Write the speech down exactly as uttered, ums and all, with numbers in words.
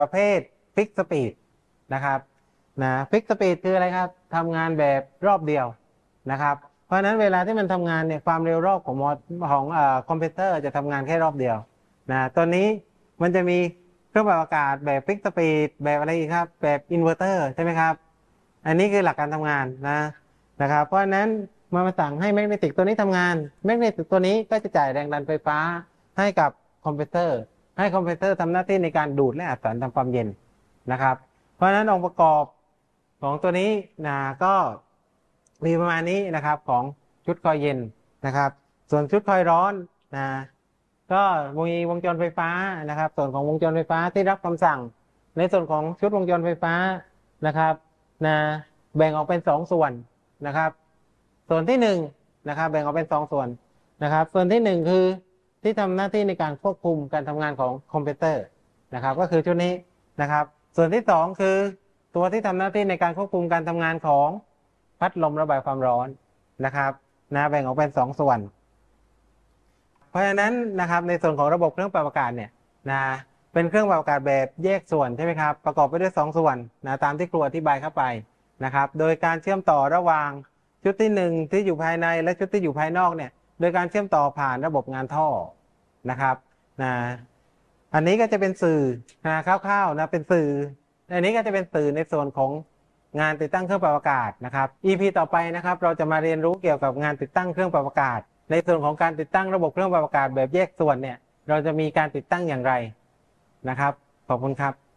ประเภทฟิกสปีดนะครับนะฟิกสปีดคืออะไรครับทำงานแบบรอบเดียวนะครับเพราะฉะนั้นเวลาที่มันทำงานเนี่ยความเร็วรอบของมอของเอ่อคอมพิวเตอร์จะทำงานแค่รอบเดียวนะตัวนี้มันจะมีเครื่องปรับอากาศแบบฟิกสปีดแบบอะไรอีกครับแบบอินเวอร์เตอร์ใช่ไหมครับอันนี้คือหลักการทำงานนะนะครับเพราะฉะนั้นมามาสั่งให้แมกเนติกตัวนี้ทำงานแมกเนติกตัวนี้ก็จะจ่ายแรงดันไฟฟ้าให้กับคอมพิวเตอร์ให้คอมพิวเตอร์ทำหน้าที่ในการดูดและอัดสารทำความเย็นนะครับเพราะฉะนั้นองค์ประกอบของตัวนี้นะก็มีประมาณนี้นะครับของชุดคอยเย็นนะครับส่วนชุดคอยร้อนนะก็มีวงจรไฟฟ้านะครับส่วนของวงจรไฟฟ้าที่รับคำสั่งในส่วนของชุดวงจรไฟฟ้านะครับนะแบ่งออกเป็นสองส่วนนะครับส่วนที่หนึ่งนะครับแบ่งออกเป็นสองส่วนนะครับส่วนที่หนึ่งคือที่ทำหน้าที่ในการควบคุมการทำงานของคอมพิวเตอร์นะครับก็คือชุดนี้นะครับส่วนที่สองคือตัวที่ทำหน้าที่ในการควบคุมการทำงานของพัดลมระบายความร้อนนะครับนะแบ่งออกเป็นสองส่วนเพราะฉะนั้นนะครับในส่วนของระบบเครื่องปรับอากาศเนี่ยนะเป็นเครื่องปรับอากาศแบบแยกส่วนใช่ไหมครับประกอบไปด้วยสองส่วนนะตามที่ครูอธิบายเข้าไปนะครับโดยการเชื่อมต่อระหว่างชุดที่หนึ่งที่อยู่ภายในและชุดที่อยู่ภายนอกเนี่ยโดยการเชื่อมต่อผ่านระบบงานท่อนะครับนะอันนี้ก็จะเป็นสื่อนะคร่าวๆนะเป็นสื่ออันนี้ก็จะเป็นสื่อในส่วนของงานติดตั้งเครื่องปรับอากาศนะครับ อี พี ต่อไปนะครับเราจะมาเรียนรู้เกี่ยวกับงานติดตั้งเครื่องปรับอากาศในส่วนของการติดตั้งระบบเครื่องปรับอากาศแบบแยกส่วนเนี่ยเราจะมีการติดตั้งอย่างไรนะครับขอบคุณครับ